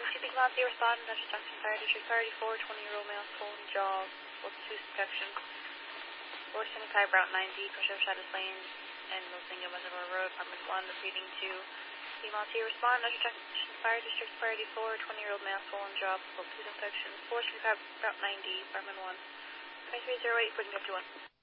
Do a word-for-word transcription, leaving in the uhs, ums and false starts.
Pacific Monty responding to Junction Fire District thirty-four, twenty-year-old male, phone jaw, with two protection. four seventy-five, Route nine D, Crusher Shadows Lane, and Milsingham, Reservoir Road, Apartment one, repeating to Pacific Monty responding to Junction Fire District thirty-four, twenty-year-old male, phone jaw, with two infections. four seventy-five, Route nine D, Apartment one. twenty-three oh eight, fifty-one.